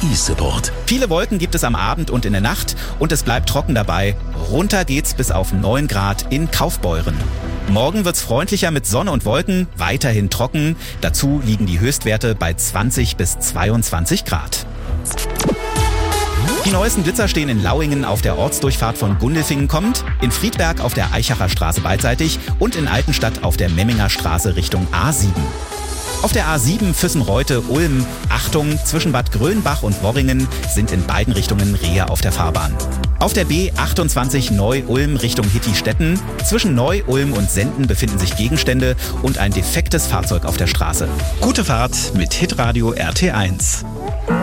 E-Support. Viele Wolken gibt es am Abend und in der Nacht und es bleibt trocken dabei. Runter geht's bis auf 9 Grad in Kaufbeuren. Morgen wird's freundlicher mit Sonne und Wolken, weiterhin trocken. Dazu liegen die Höchstwerte bei 20 bis 22 Grad. Die neuesten Blitzer stehen in Lauingen auf der Ortsdurchfahrt von Gundelfingen kommend, in Friedberg auf der Aichacher Straße beidseitig und in Altenstadt auf der Memminger Straße Richtung A7. Auf der A7 Füssen-Reute-Ulm, Achtung, zwischen Bad Grönbach und Worringen sind in beiden Richtungen Rehe auf der Fahrbahn. Auf der B28 Neu-Ulm Richtung Hitti-Stetten, zwischen Neu-Ulm und Senden befinden sich Gegenstände und ein defektes Fahrzeug auf der Straße. Gute Fahrt mit Hitradio RT1.